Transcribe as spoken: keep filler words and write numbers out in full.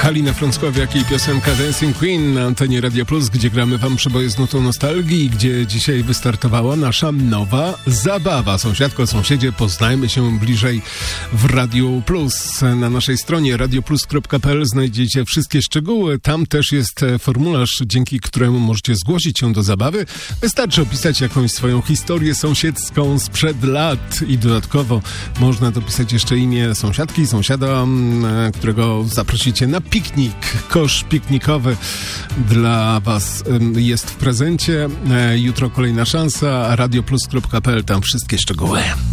Halina Frąckowiak i piosenka Dancing Queen na antenie Radio Plus, gdzie gramy wam przeboje z nutą nostalgii i gdzie dzisiaj wystartowała nasza nowa zabawa. Sąsiadko, sąsiedzie, poznajmy się bliżej w Radio Plus. Na naszej stronie radioplus kropka p l znajdziecie wszystkie szczegóły. Tam też jest formularz, dzięki któremu możecie zgłosić się do zabawy. Wystarczy opisać jakąś swoją historię sąsiedzką sprzed lat i dodatkowo można dopisać jeszcze imię sąsiadki, sąsiada, którego zaprosicie na piknik. Kosz piknikowy dla was jest w prezencie. Jutro kolejna szansa. radioplus kropka p l, tam wszystkie szczegóły.